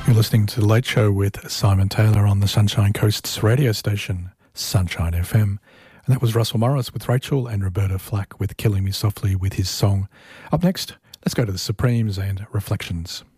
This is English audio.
Listening to The Late Show with Simon Taylor on the Sunshine Coast's radio station, Sunshine FM. And that was Russell Morris with Rachel and Roberta Flack with Killing Me Softly with his song. Up next, let's go to the Supremes and Reflections.